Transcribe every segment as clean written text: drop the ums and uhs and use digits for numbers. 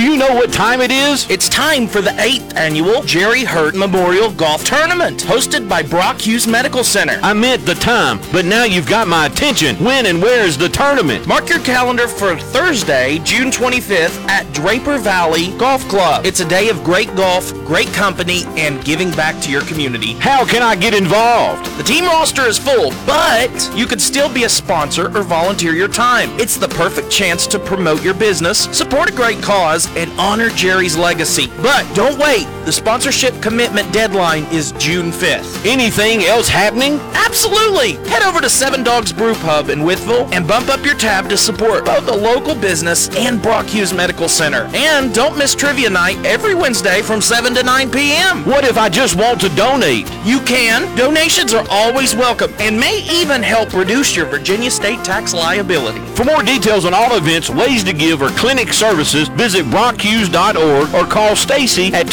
you know what time it is? It's time for the 8th annual Jerry Hurt Memorial Golf Tournament, hosted by Brock Hughes Medical Center. I meant the time, but now you've got my attention. When and where is the tournament? Mark your calendar for Thursday, June 25th at Draper Valley Golf Club. It's a day of great golf, great company, and giving back to your community. How can I get involved? The team roster is full, but you could still be a sponsor or volunteer your time. It's the perfect chance to promote your business, support a great cause, and honor Jerry's legacy. But don't wait. The sponsorship commitment deadline is June 5th. Anything else happening? Absolutely! Head over to Seven Dogs Brew Pub in Wytheville and bump up your tab to support both a local business and Brock Hughes Medical Center. And don't miss trivia night every Wednesday from 7 to 9 p.m. What if I just want to donate? You can. Donations are always welcome and may even help reduce your Virginia state tax liability. For more details on all events, ways to give, or clinic services, visit brockhughes.org or call Stacy at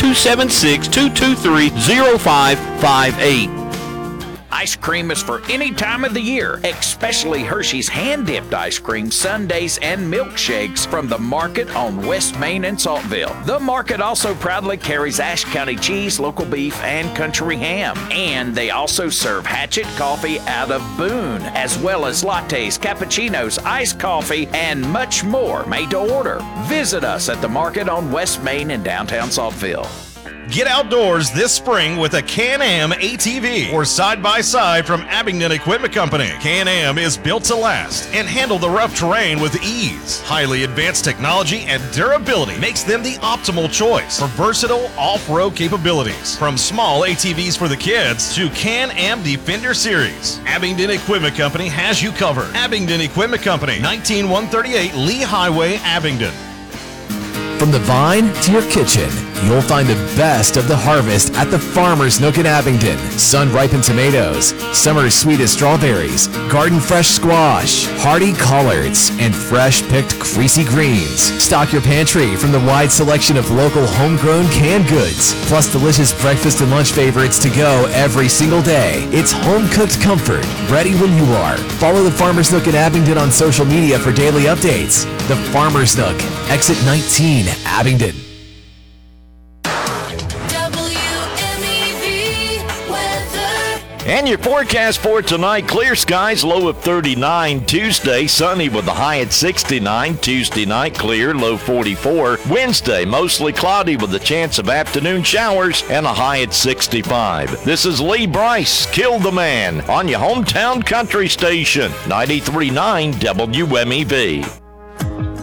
276-223-0558. Ice cream is for any time of the year, especially Hershey's hand-dipped ice cream, sundaes, and milkshakes from the Market on West Main in Saltville. The Market also proudly carries Ashe County cheese, local beef, and country ham. And they also serve Hatchet Coffee out of Boone, as well as lattes, cappuccinos, iced coffee, and much more made to order. Visit us at the Market on West Main in downtown Saltville. Get outdoors this spring with a Can-Am ATV or side-by-side from Abingdon Equipment Company. Can-Am is built to last and handle the rough terrain with ease. Highly advanced technology and durability makes them the optimal choice for versatile off-road capabilities. From small ATVs for the kids to Can-Am Defender Series, Abingdon Equipment Company has you covered. Abingdon Equipment Company, 19138 Lee Highway, Abingdon. From the vine to your kitchen, you'll find the best of the harvest at the Farmer's Nook in Abingdon. Sun-ripened tomatoes, summer's sweetest strawberries, garden-fresh squash, hardy collards, and fresh-picked creasy greens. Stock your pantry from the wide selection of local homegrown canned goods, plus delicious breakfast and lunch favorites to go every single day. It's home-cooked comfort, ready when you are. Follow the Farmer's Nook in Abingdon on social media for daily updates. The Farmer's Nook, exit 19, Abingdon. And your forecast for tonight, clear skies, low of 39. Tuesday, sunny with a high at 69. Tuesday night, clear, low 44. Wednesday, mostly cloudy with a chance of afternoon showers and a high at 65. This is Lee Bryce, Kill the Man, on your hometown country station, 93.9 WMEV.